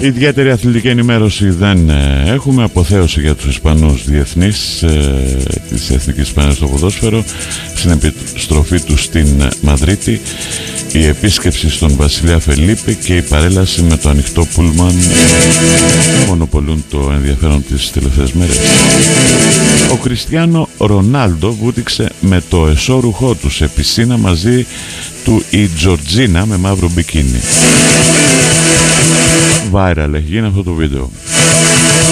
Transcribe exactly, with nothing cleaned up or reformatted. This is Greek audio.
Ιδιαίτερη αθλητική ενημέρωση δεν έχουμε. Αποθέωση για τους Ισπανούς διεθνείς ε, της Εθνικής Ισπανίας στο ποδόσφαιρο στην επιστροφή του στην Μαδρίτη, η επίσκεψη στον Βασιλιά Φελίπε και η παρέλαση με το ανοιχτό πούλμαν μονοπολούν το ενδιαφέρον τις τελευταίες μέρες. Ο Κριστιάνο Ρονάλντο βούτυξε με το εσώρουχό του σε πισίνα μαζί του η Τζορτζίνα με μαύρο μπικίνι. Viral έχει γίνει αυτό το βίντεο.